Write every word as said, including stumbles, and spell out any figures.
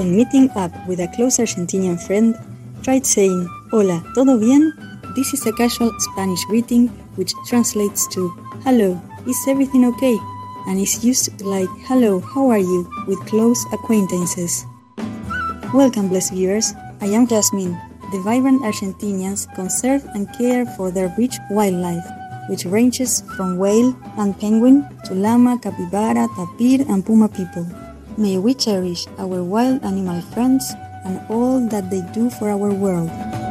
When meeting up with a close Argentinian friend, try saying, Hola, ¿todo bien? This is a casual Spanish greeting which translates to, Hello, is everything okay? And is used like, Hello, how are you? With close acquaintances. Welcome, blessed viewers. I am Jasmine. The vibrant Argentinians conserve and care for their rich wildlife, which ranges from whale and penguin to llama, capybara, tapir, and puma people. May we cherish our wild animal friends and all that they do for our world.